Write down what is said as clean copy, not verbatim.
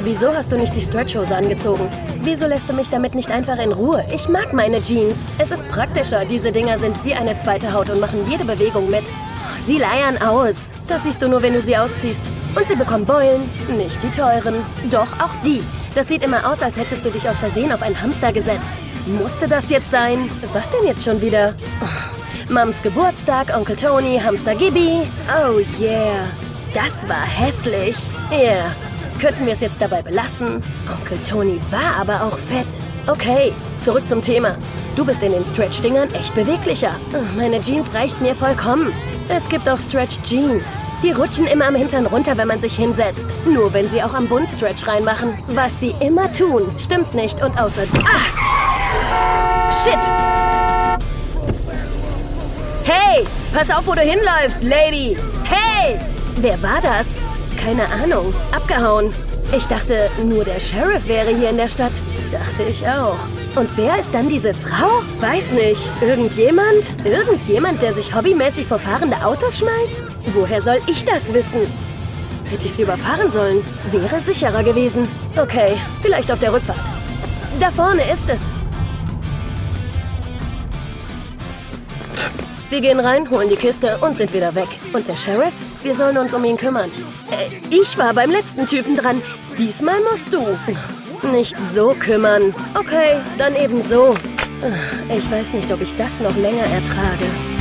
Wieso hast du nicht die Stretchhose angezogen? Wieso lässt du mich damit nicht einfach in Ruhe? Ich mag meine Jeans. Es ist praktischer. Diese Dinger sind wie eine zweite Haut und machen jede Bewegung mit. Sie leiern aus. Das siehst du nur, wenn du sie ausziehst. Und sie bekommen Beulen. Nicht die teuren. Doch, auch die. Das sieht immer aus, als hättest du dich aus Versehen auf einen Hamster gesetzt. Musste das jetzt sein? Was denn jetzt schon wieder? Mams Geburtstag, Onkel Tony, Hamster Gibi. Oh yeah. Das war hässlich. Yeah. Könnten wir es jetzt dabei belassen? Onkel Tony war aber auch fett. Okay, zurück zum Thema. Du bist in den Stretch-Dingern echt beweglicher. Meine Jeans reicht mir vollkommen. Es gibt auch Stretch-Jeans. Die rutschen immer am Hintern runter, wenn man sich hinsetzt. Nur wenn sie auch am Bund Stretch reinmachen. Was sie immer tun, stimmt nicht. Und außer... Ah! Shit! Hey! Pass auf, wo du hinläufst, Lady! Hey! Wer war das? Keine Ahnung. Abgehauen. Ich dachte, nur der Sheriff wäre hier in der Stadt. Dachte ich auch. Und wer ist dann diese Frau? Weiß nicht. Irgendjemand? Irgendjemand, der sich hobbymäßig vor fahrende Autos schmeißt? Woher soll ich das wissen? Hätte ich sie überfahren sollen, wäre sicherer gewesen. Okay, vielleicht auf der Rückfahrt. Da vorne ist es. Wir gehen rein, holen die Kiste und sind wieder weg. Und der Sheriff? Wir sollen uns um ihn kümmern. Ich war beim letzten Typen dran. Diesmal musst du. Nicht so kümmern. Okay, dann eben so. Ich weiß nicht, ob ich das noch länger ertrage.